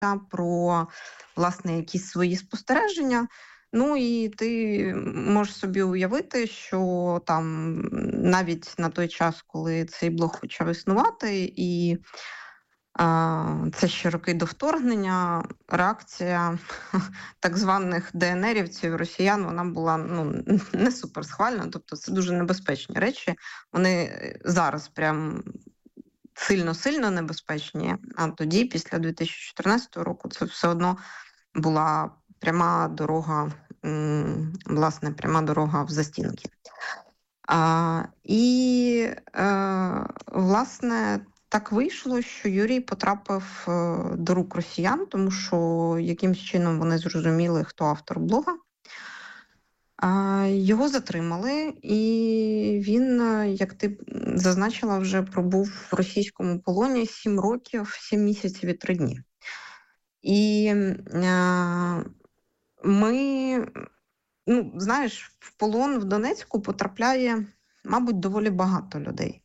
про, власне, якісь свої спостереження. Ну і ти можеш собі уявити, що там навіть на той час, коли цей блог почав існувати, і це ще роки до вторгнення, реакція так званих ДНРівців, росіян, вона була не суперсхвальна, тобто це дуже небезпечні речі. Вони зараз прям сильно-сильно небезпечні, а тоді, після 2014 року, це все одно була пряма дорога, пряма дорога в застінки. Власне, так вийшло, що Юрій потрапив до рук росіян, тому що якимсь чином вони зрозуміли, хто автор блога. Його затримали, і він, як ти зазначила, вже пробув в російському полоні 7 років, 7 місяців і 3 дні. І знаєш, в полон в Донецьку потрапляє, мабуть, доволі багато людей.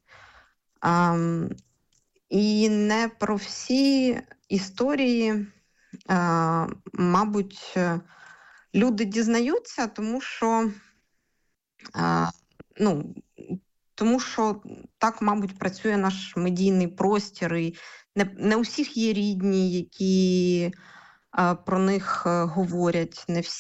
І не про всі історії, мабуть, люди дізнаються, тому що так, мабуть, працює наш медійний простір, і не у всіх є рідні, які про них говорять,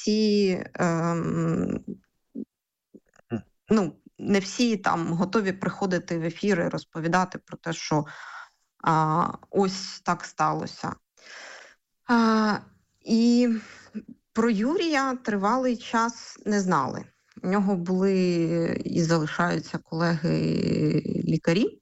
не всі там готові приходити в ефір і розповідати про те, що ось так сталося. І про Юрія тривалий час не знали. У нього були і залишаються колеги-лікарі.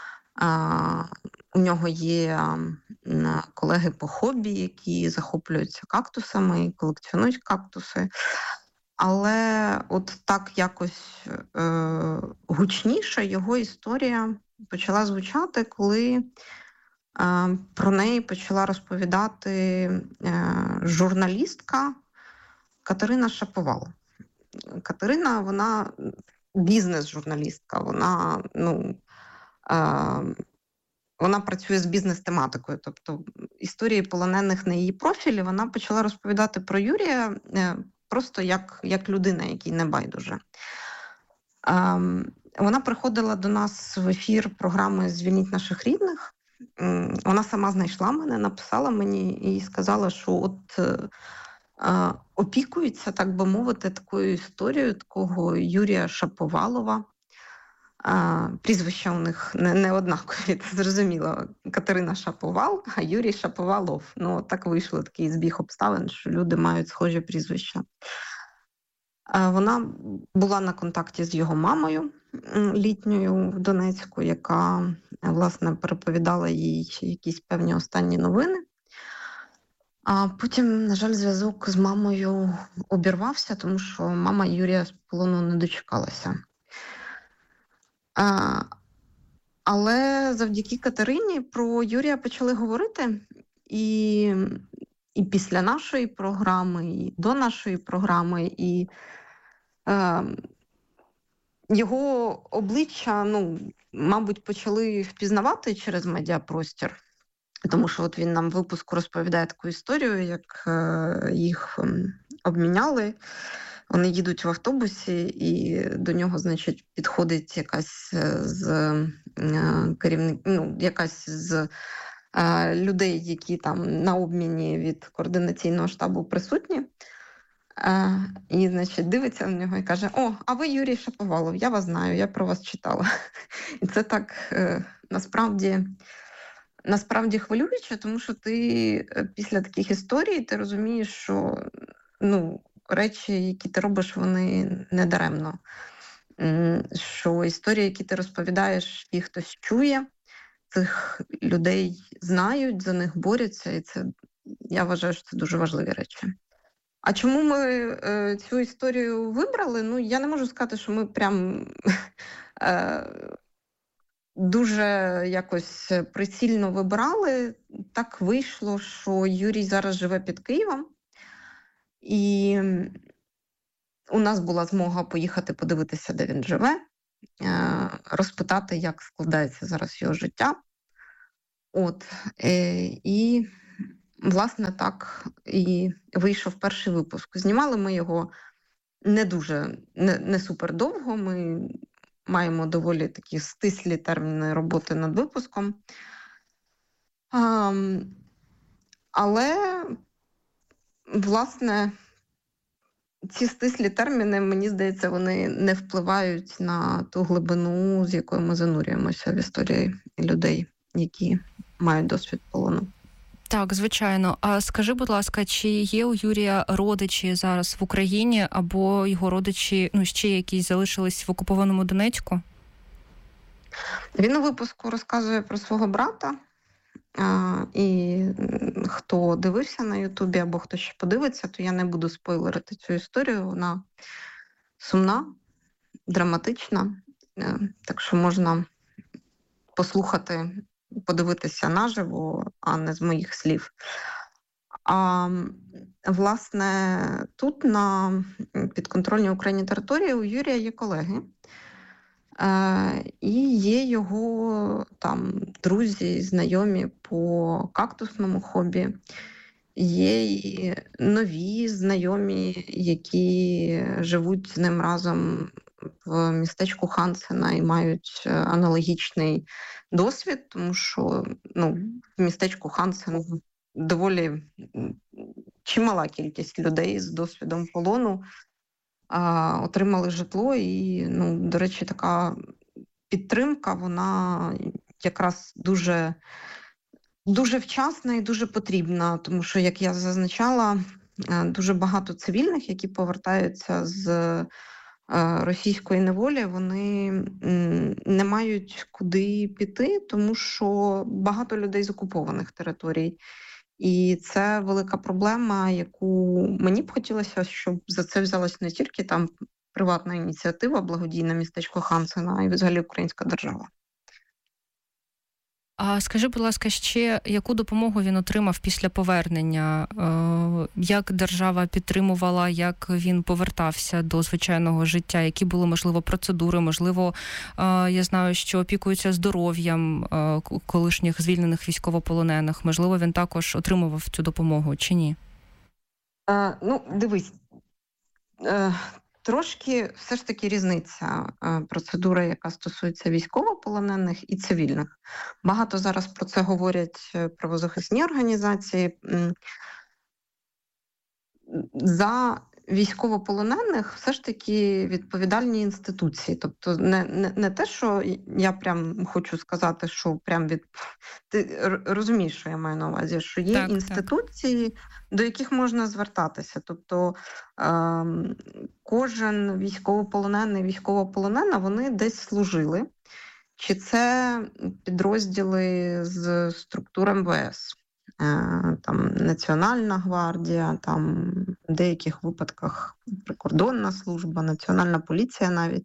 У нього є колеги по хобі, які захоплюються кактусами і колекціонують кактуси. Але от так якось гучніше його історія почала звучати, коли про неї почала розповідати журналістка Катерина Шаповал. Катерина, вона бізнес-журналістка, вона працює з бізнес-тематикою, тобто історії полонених на її профілі, вона почала розповідати про Юрія просто як людина, якій не байдуже. Вона приходила до нас в ефір програми «Звільніть наших рідних». Вона сама знайшла мене, написала мені і сказала, що опікується, так би мовити, такою історією такого Юрія Шаповалова. Прізвища у них не однакові, це зрозуміло. Катерина Шаповал, а Юрій Шаповалов. Так вийшло, такий збіг обставин, що люди мають схожі прізвища. Вона була на контакті з його мамою літньою в Донецьку, яка, власне, переповідала їй якісь певні останні новини. А потім, на жаль, зв'язок з мамою обірвався, тому що мама Юрія з полону не дочекалася. Але завдяки Катерині про Юрія почали говорити, і після нашої програми, і до нашої програми, і його обличчя, мабуть, почали впізнавати через медіапростір, тому що от він нам в випуску розповідає таку історію, як їх обміняли. Вони їдуть в автобусі, і до нього, значить, підходить якась якась з людей, які там на обміні від координаційного штабу присутні. І, значить, дивиться на нього і каже: «О, а ви Юрій Шаповалов, я вас знаю, я про вас читала». І це так насправді хвилююче, тому що ти після таких історій ти розумієш, що речі, які ти робиш, вони не даремно. Що історії, які ти розповідаєш, їх хтось чує, цих людей знають, за них борються, і це, я вважаю, що це дуже важливі речі. А чому ми цю історію вибрали? Я не можу сказати, що ми прям дуже якось прицільно вибирали. Так вийшло, що Юрій зараз живе під Києвом, і у нас була змога поїхати подивитися, де він живе, розпитати, як складається зараз його життя. І власне, так і вийшов перший випуск. Знімали ми його не дуже, не супер довго. Ми маємо доволі такі стислі терміни роботи над випуском. Але, власне, ці стислі терміни, мені здається, вони не впливають на ту глибину, з якою ми занурюємося в історії людей, які мають досвід полону. Так, звичайно. А скажи, будь ласка, чи є у Юрія родичі зараз в Україні, або його родичі, ще якісь залишились в окупованому Донецьку? Він у випуску розказує про свого брата. І хто дивився на Ютубі або хто ще подивиться, то я не буду спойлерити цю історію. Вона сумна, драматична, так що можна послухати, подивитися наживо, а не з моїх слів. А власне, тут на підконтрольній Україні території у Юрія є колеги. І є його там друзі, знайомі по кактусному хобі. Є і нові знайомі, які живуть з ним разом в містечку Хансена і мають аналогічний досвід, тому що в містечку Хансен доволі чимала кількість людей з досвідом полону отримали житло, і, до речі, така підтримка, вона якраз дуже, дуже вчасна і дуже потрібна, тому що, як я зазначала, дуже багато цивільних, які повертаються з російської неволі, вони не мають куди піти, тому що багато людей з окупованих територій. І це велика проблема, яку мені б хотілося, щоб за це взялась не тільки там приватна ініціатива, благодійне містечко Хансена, а й взагалі українська держава. А скажи, будь ласка, ще яку допомогу він отримав після повернення? Як держава підтримувала, як він повертався до звичайного життя? Які були, можливо, процедури? Можливо, я знаю, що опікуються здоров'ям колишніх звільнених військовополонених. Можливо, він також отримував цю допомогу чи ні? Дивись. Трошки все ж таки різниця процедури, яка стосується військовополонених і цивільних. Багато зараз про це говорять правозахисні організації. За військовополонених все ж таки відповідальні інституції. Тобто не те, що я прям хочу сказати, що прям ти розумієш, що я маю на увазі, що є інституції, до яких можна звертатися. Тобто кожен військовополонений, військовополонена, вони десь служили. Чи це підрозділи з структур МВС, там Національна гвардія, там в деяких випадках прикордонна служба, Національна поліція навіть.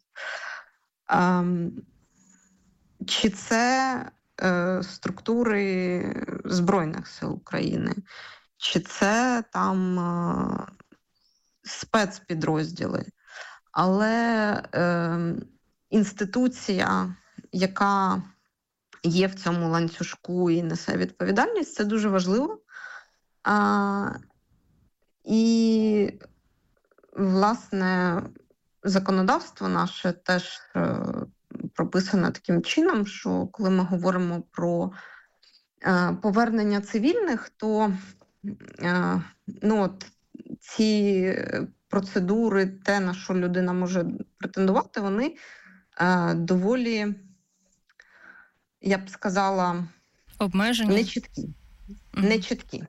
Чи це структури Збройних сил України, чи це там спецпідрозділи. Але інституція, яка є в цьому ланцюжку і несе відповідальність, це дуже важливо. І, власне, законодавство наше теж прописано таким чином, що коли ми говоримо про повернення цивільних, то ці процедури, те, на що людина може претендувати, вони доволі, я б сказала, обмежені, нечіткі.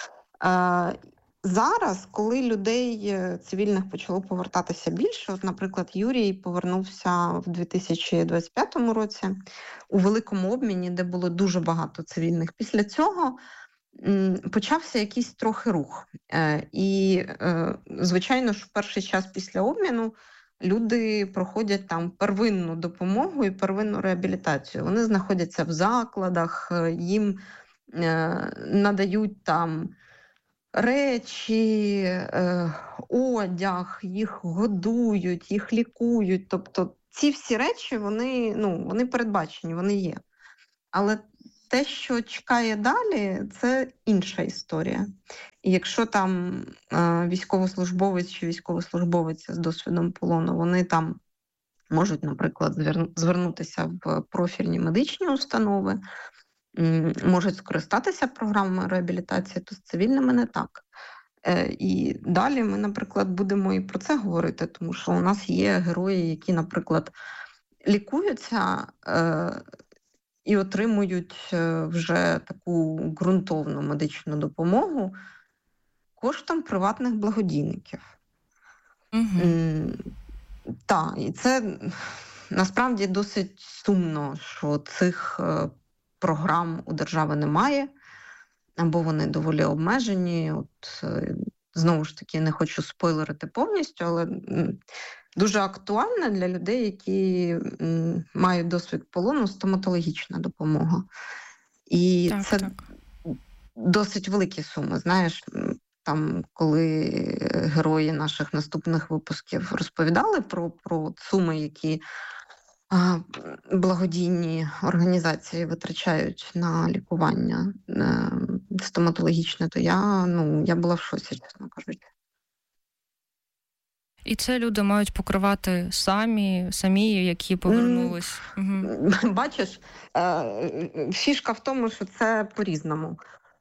Зараз, коли людей цивільних почало повертатися більше, от, наприклад, Юрій повернувся в 2025 році у великому обміні, де було дуже багато цивільних. Після цього почався якийсь трохи рух. І, звичайно ж, в перший час після обміну люди проходять там первинну допомогу і первинну реабілітацію. Вони знаходяться в закладах, їм надають там речі, одяг, їх годують, їх лікують. Тобто ці всі речі, вони передбачені, вони є. Але те, що чекає далі, це інша історія. І якщо там військовослужбовець чи військовослужбовиця з досвідом полону, вони там можуть, наприклад, звернутися в профільні медичні установи, можуть скористатися програмою реабілітації, то з цивільними не так. І далі ми, наприклад, будемо і про це говорити, тому що у нас є герої, які, наприклад, лікуються і отримують вже таку ґрунтовну медичну допомогу коштом приватних благодійників. Так, і це насправді досить сумно, що цих програм у держави немає, або вони доволі обмежені. От, знову ж таки, не хочу спойлерити повністю, але дуже актуальна для людей, які мають досвід полону, стоматологічна допомога. І це досить великі суми. Знаєш, там, коли герої наших наступних випусків розповідали про суми, які благодійні організації витрачають на лікування стоматологічне, то я була в шоці, чесно кажучи. І це люди мають покривати самі, які повернулись. Бачиш, фішка в тому, що це по-різному.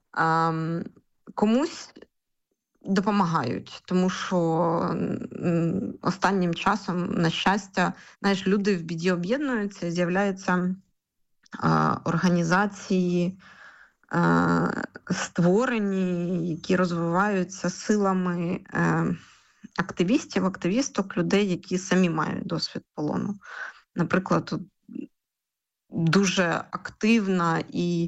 Комусь допомагають, тому що останнім часом, на щастя, знаєш, люди в біді об'єднуються, з'являються організації, створені, які розвиваються силами активісток, людей, які самі мають досвід полону. Наприклад, дуже активна і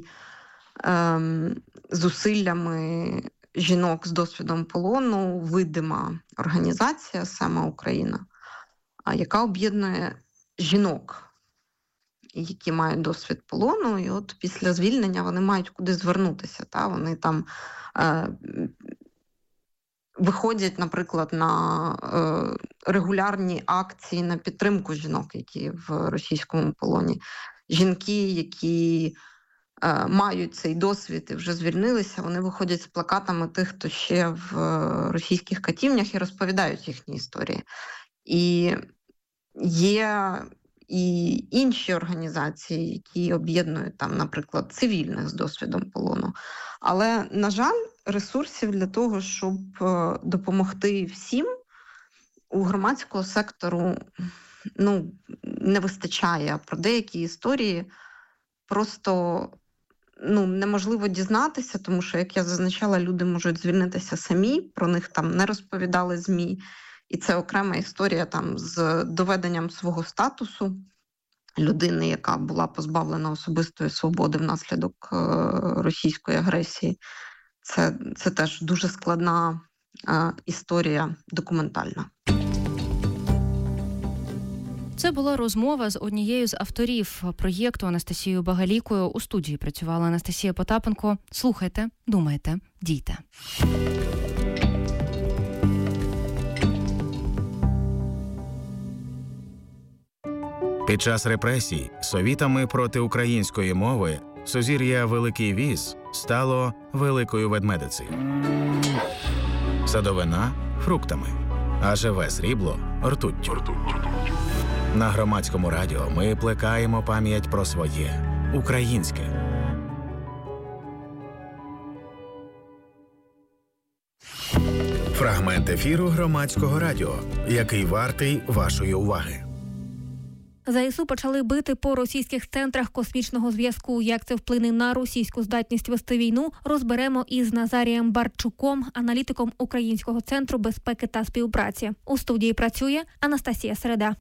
зусиллями жінок з досвідом полону видима організація «Сама Україна», яка об'єднує жінок, які мають досвід полону, і от після звільнення вони мають куди звернутися. Вони там виходять, наприклад, на регулярні акції на підтримку жінок, які в російському полоні. Жінки, які мають цей досвід і вже звільнилися, вони виходять з плакатами тих, хто ще в російських катівнях, і розповідають їхні історії. І є і інші організації, які об'єднують там, наприклад, цивільних з досвідом полону. Але, на жаль, ресурсів для того, щоб допомогти всім, у громадського сектору не вистачає. Про деякі історії просто неможливо дізнатися, тому що, як я зазначала, люди можуть звільнитися самі, про них там не розповідали ЗМІ. І це окрема історія там з доведенням свого статусу людини, яка була позбавлена особистої свободи внаслідок російської агресії. Це теж дуже складна історія документальна. Це була розмова з однією з авторів проєкту Анастасією Багалікою. У студії працювала Анастасія Потапенко. Слухайте, думайте, дійте. Під час репресій совітами проти української мови сузір'я Великий Віз стало Великою Ведмедицею. Садовина – фруктами, а живе срібло – ртуттю. На Громадському радіо ми плекаємо пам'ять про своє – українське. Фрагмент ефіру Громадського радіо, який вартий вашої уваги. ЗСУ почали бити по російських центрах космічного зв'язку. Як це вплине на російську здатність вести війну, розберемо із Назарієм Барчуком, аналітиком Українського центру безпеки та співпраці. У студії працює Анастасія Середа.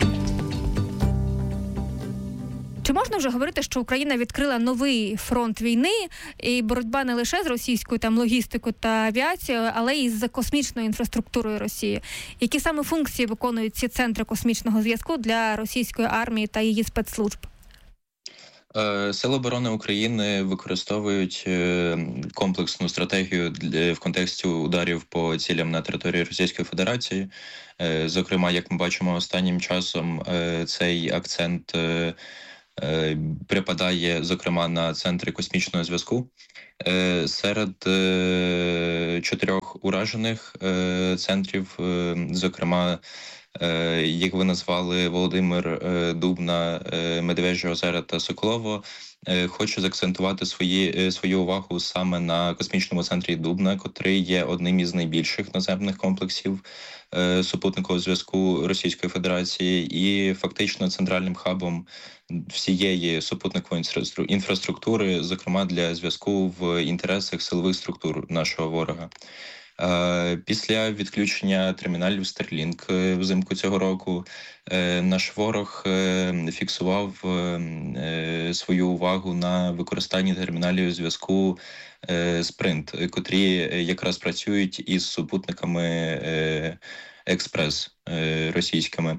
Чи можна вже говорити, що Україна відкрила новий фронт війни і боротьба не лише з російською логістикою та авіацією, але й з космічною інфраструктурою Росії? Які саме функції виконують ці центри космічного зв'язку для російської армії та її спецслужб? Сили оборони України використовують комплексну стратегію в контексті ударів по цілям на території Російської Федерації. Зокрема, як ми бачимо останнім часом, цей акцент припадає, зокрема, на центри космічного зв'язку. Серед 4 уражених центрів, зокрема, їх ви назвали Володимир, Дубна, Медвежі озера та Соколово. Хочу заакцентувати свою увагу саме на космічному центрі Дубна, котрий є одним із найбільших наземних комплексів супутникового зв'язку Російської Федерації і фактично центральним хабом всієї супутникової інфраструктури, зокрема для зв'язку в інтересах силових структур нашого ворога. Після відключення терміналів Starlink взимку цього року наш ворог фіксував свою увагу на використанні терміналів зв'язку Sprint, котрі якраз працюють із супутниками експрес російськими.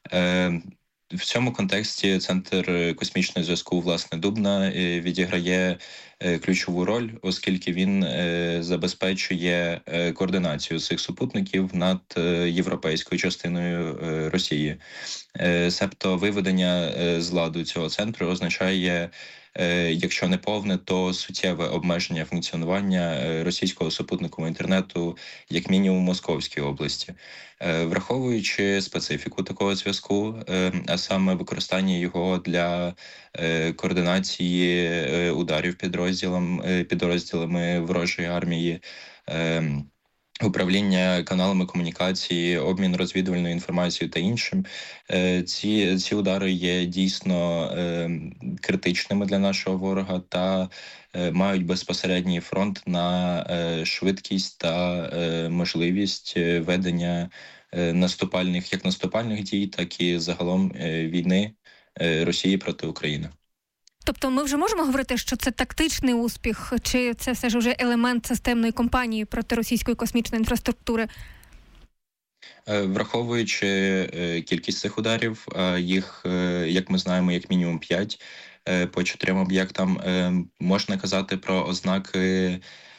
В цьому контексті Центр космічного зв'язку, власне, Дубна відіграє ключову роль, оскільки він забезпечує координацію цих супутників над європейською частиною Росії. Себто виведення з ладу цього центру означає, якщо не повне, то суттєве обмеження функціонування російського супутникового інтернету, як мінімум в Московській області. Враховуючи специфіку такого зв'язку, а саме використання його для координації ударів підрозділами ворожої армії, управління каналами комунікації, обмін розвідувальною інформацією та іншим. Ці удари є дійсно критичними для нашого ворога та мають безпосередній фронт на швидкість та можливість ведення наступальних дій, так і загалом війни Росії проти України. Тобто ми вже можемо говорити, що це тактичний успіх, чи це все ж вже елемент системної кампанії проти російської космічної інфраструктури? Враховуючи кількість цих ударів, їх, як ми знаємо, як мінімум 5 по 4 об'єктам, можна казати про ознаки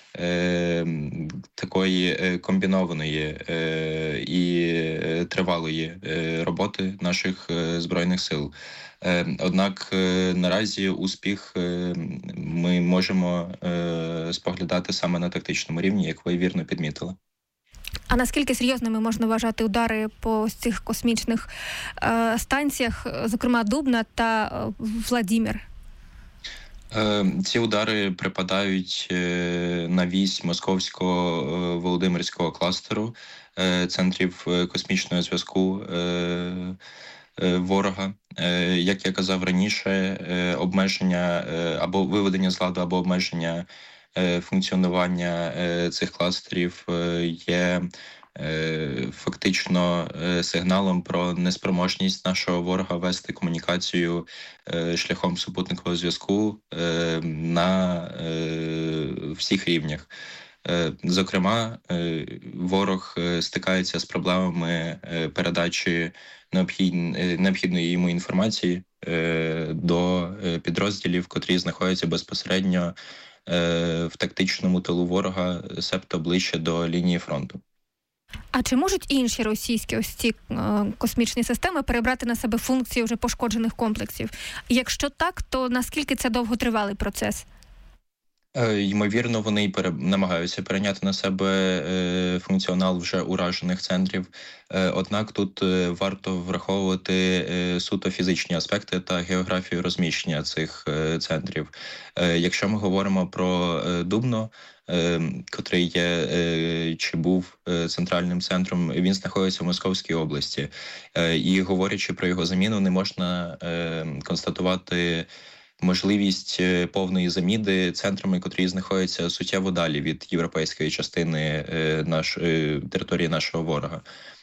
такої комбінованої і тривалої роботи наших Збройних сил. Однак наразі успіх ми можемо споглядати саме на тактичному рівні, як ви вірно підмітили. А наскільки серйозними можна вважати удари по цих космічних станціях, зокрема Дубна та Владимир? Ці удари припадають на вісь московського Володимирського кластеру, центрів космічного зв'язку ворога. Як я казав раніше, обмеження або виведення з ладу, або обмеження функціонування цих кластерів є фактично сигналом про неспроможність нашого ворога вести комунікацію шляхом супутникового зв'язку на всіх рівнях. Зокрема, ворог стикається з проблемами передачі необхідної йому інформації до підрозділів, котрі знаходяться безпосередньо в тактичному тилу ворога, себто ближче до лінії фронту. А чи можуть інші російські ось ці космічні системи перебрати на себе функції вже пошкоджених комплексів? Якщо так, то наскільки це довготривалий процес? Ймовірно, вони намагаються перейняти на себе функціонал вже уражених центрів. Однак тут варто враховувати суто фізичні аспекти та географію розміщення цих центрів. Якщо ми говоримо про Дубно, котрий є чи був центральним центром, він знаходиться в Московській області. І говорячи про його заміну, не можна констатувати можливість повної заміни центрами, котрі знаходяться суттєво далі від європейської частини території нашого ворога.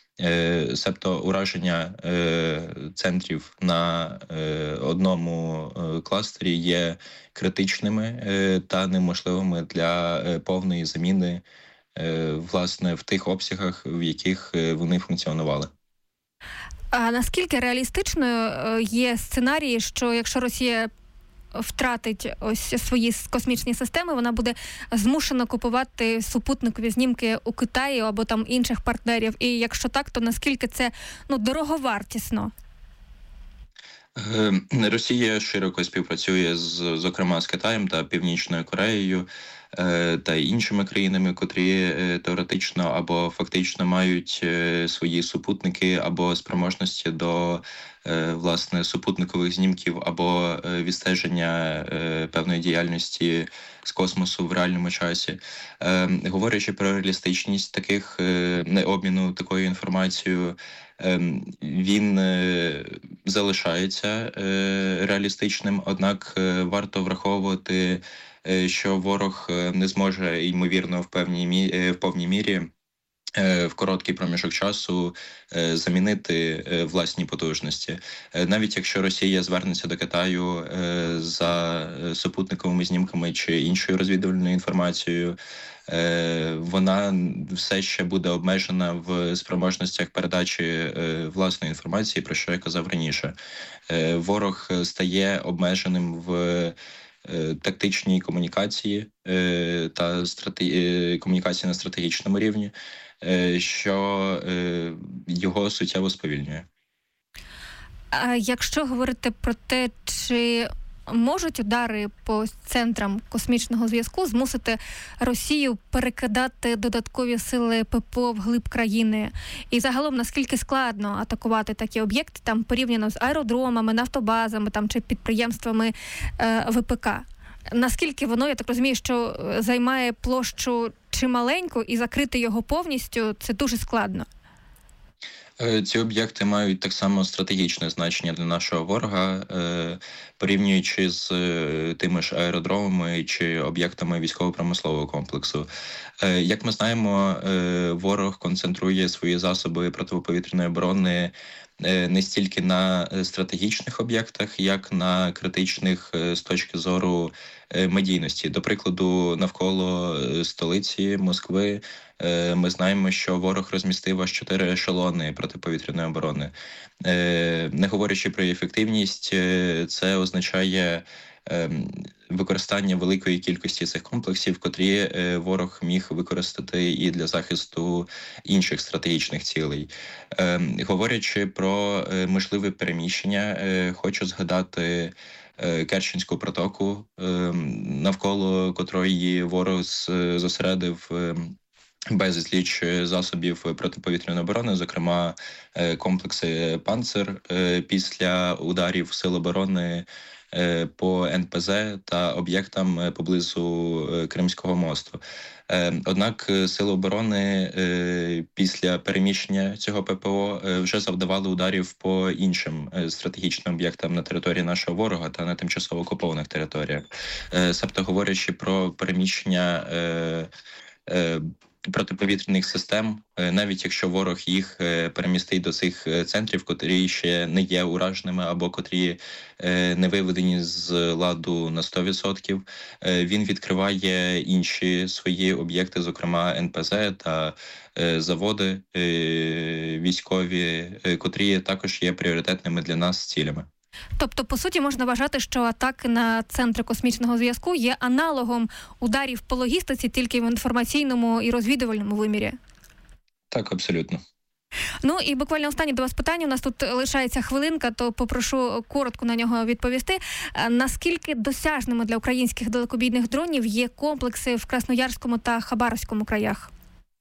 Себто ураження центрів на одному кластері є критичними та неможливими для повної заміни, власне, в тих обсягах, в яких вони функціонували. А наскільки реалістичною є сценарії, що якщо Росія втратить ось свої космічні системи, вона буде змушена купувати супутникові знімки у Китаї або там інших партнерів? І якщо так, то наскільки це дороговартісно? Росія широко співпрацює зокрема з Китаєм та Північною Кореєю та іншими країнами, котрі теоретично або фактично мають свої супутники або спроможності до власне супутникових знімків або відстеження певної діяльності з космосу в реальному часі. Говорячи про реалістичність таких обміну такою інформацією, він залишається реалістичним, однак варто враховувати, що ворог не зможе, ймовірно, в повній мірі в короткий проміжок часу замінити власні потужності. Навіть якщо Росія звернеться до Китаю за супутниковими знімками чи іншою розвідувальною інформацією, вона все ще буде обмежена в спроможностях передачі власної інформації, про що я казав раніше. Ворог стає обмеженим в тактичній комунікації та комунікації на стратегічному рівні, що його суттєво сповільнює. А якщо говорити про те, чи можуть удари по центрам космічного зв'язку змусити Росію перекидати додаткові сили ППО вглиб країни? І загалом, наскільки складно атакувати такі об'єкти там порівняно з аеродромами, нафтобазами там, чи підприємствами ВПК? Наскільки воно, я так розумію, що займає площу чималеньку і закрити його повністю – це дуже складно? Ці об'єкти мають так само стратегічне значення для нашого ворога, порівнюючи з тими ж аеродромами чи об'єктами військово-промислового комплексу. Як ми знаємо, ворог концентрує свої засоби протиповітряної оборони не стільки на стратегічних об'єктах, як на критичних з точки зору медійності. До прикладу, навколо столиці Москви ми знаємо, що ворог розмістив аж 4 ешелони протиповітряної оборони. Не говорячи про ефективність, це означає використання великої кількості цих комплексів, котрі ворог міг використати і для захисту інших стратегічних цілей. Говорячи про можливе переміщення, хочу згадати Керченську протоку, навколо котрої ворог зосередив безліч засобів протиповітряної оборони, зокрема комплекси «Панцир» після ударів Сил оборони по НПЗ та об'єктам поблизу Кримського мосту. Однак Сили оборони після переміщення цього ППО вже завдавали ударів по іншим стратегічним об'єктам на території нашого ворога та на тимчасово окупованих територіях. Себто, говорячи про переміщення протиповітряних систем, навіть якщо ворог їх перемістить до цих центрів, котрі ще не є ураженими або котрі не виведені з ладу на 100%, він відкриває інші свої об'єкти, зокрема НПЗ та заводи військові, котрі також є пріоритетними для нас цілями. Тобто, по суті, можна вважати, що атаки на центри космічного зв'язку є аналогом ударів по логістиці, тільки в інформаційному і розвідувальному вимірі? Так, абсолютно. Ну і буквально останнє до вас питання. У нас тут лишається хвилинка, то попрошу коротко на нього відповісти. Наскільки досяжними для українських далекобійних дронів є комплекси в Красноярському та Хабаровському краях?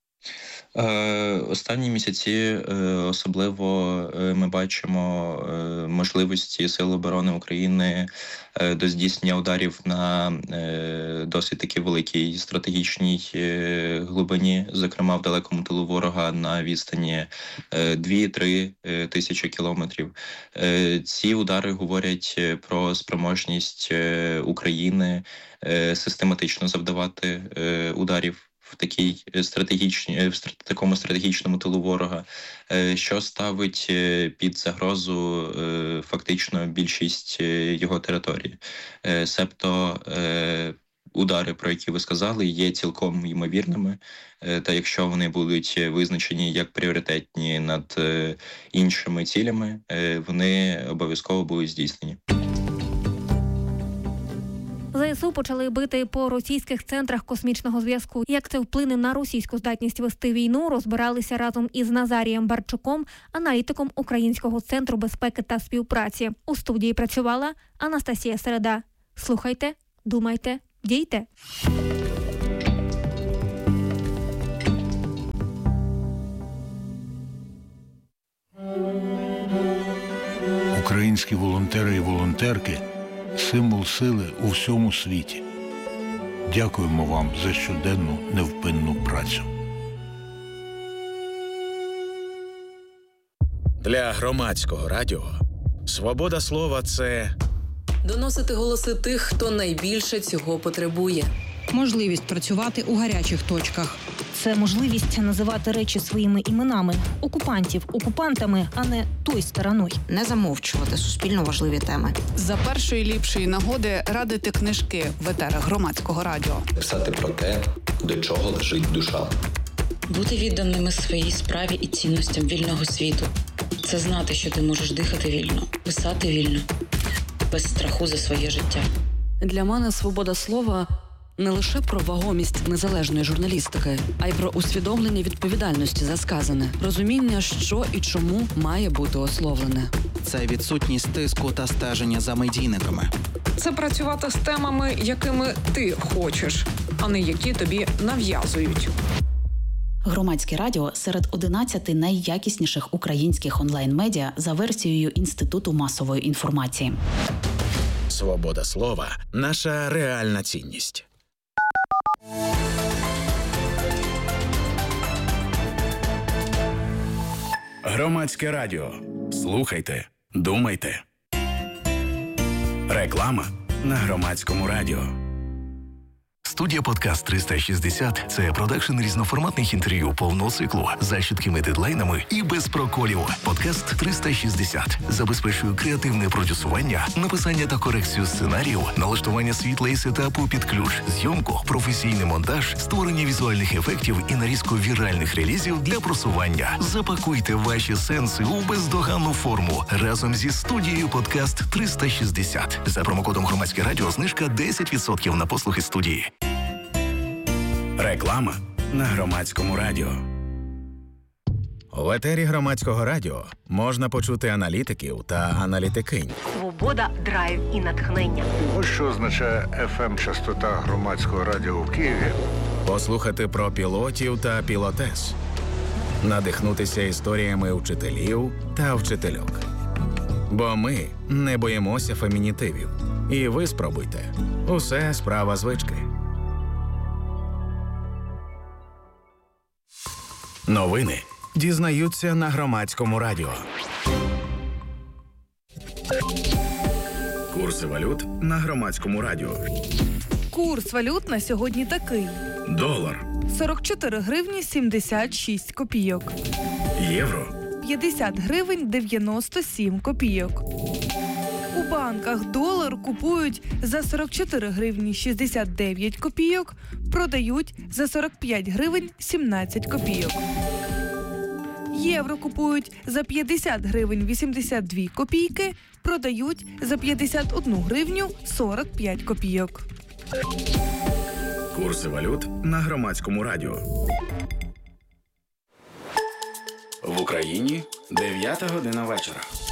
Останні місяці особливо ми бачимо можливості Сил оборони України до здійснення ударів на досить таки великій стратегічній глибині, зокрема в далекому тилу ворога на відстані 2-3 тисячі кілометрів. Ці удари говорять про спроможність України систематично завдавати ударів в такому стратегічному тилу ворога, що ставить під загрозу фактично більшість його території. Себто удари, про які ви сказали, є цілком ймовірними, та якщо вони будуть визначені як пріоритетні над іншими цілями, вони обов'язково будуть здійснені. За ЗСУ почали бити по російських центрах космічного зв'язку. Як це вплине на російську здатність вести війну, розбиралися разом із Назарієм Барчуком, аналітиком Українського центру безпеки та співпраці. У студії працювала Анастасія Середа. Слухайте, думайте, дійте. Українські волонтери і волонтерки – символ сили у всьому світі. Дякуємо вам за щоденну невпинну працю. Для громадського радіо свобода слова – це доносити голоси тих, хто найбільше цього потребує. Можливість працювати у гарячих точках. Це можливість називати речі своїми іменами. Окупантів окупантами, а не той стороною. Не замовчувати суспільно важливі теми. За першої ліпшої нагоди радити книжки в етерах громадського радіо. Писати про те, до чого лежить душа. Бути відданими своїй справі і цінностям вільного світу. Це знати, що ти можеш дихати вільно, писати вільно, без страху за своє життя. Для мене свобода слова – не лише про вагомість незалежної журналістики, а й про усвідомлення відповідальності за сказане, розуміння, що і чому має бути ословлене. Це відсутність тиску та стеження за медійниками. Це працювати з темами, якими ти хочеш, а не які тобі нав'язують. Громадське радіо серед 11 найякісніших українських онлайн-медіа за версією Інституту масової інформації. свобода слова – наша реальна цінність. Громадське радіо. Слухайте, думайте. Реклама на Громадському радіо. Студія «Подкаст 360» – це продакшн різноформатних інтерв'ю повного циклу за чіткими дедлайнами і без проколів. «Подкаст 360» забезпечує креативне продюсування, написання та корекцію сценаріїв, налаштування світла і сетапу під ключ, зйомку, професійний монтаж, створення візуальних ефектів і нарізку віральних релізів для просування. Запакуйте ваші сенси у бездоганну форму разом зі студією «Подкаст 360». За промокодом «Громадське радіо» знижка 10% на послуги студії. Реклама на Громадському радіо. В етері Громадського радіо можна почути аналітиків та аналітикинь. Свобода, драйв і натхнення. Ось що означає FM-частота Громадського радіо в Києві. Послухати про пілотів та пілотес. Надихнутися історіями вчителів та вчительок. Бо ми не боїмося фемінітивів. І ви спробуйте. Усе справа звички. Новини дізнаються на Громадському радіо. Курси валют на Громадському радіо. Курс валют на сьогодні такий. Долар. 44 гривні 76 копійок. Євро. 50 гривень 97 копійок. У банках долар купують за 44 гривні 69 копійок, продають за 45 гривень 17 копійок. Євро купують за 50 гривень 82 копійки, продають за 51 гривню 45 копійок. Курси валют на Громадському радіо. В Україні 9 година вечора.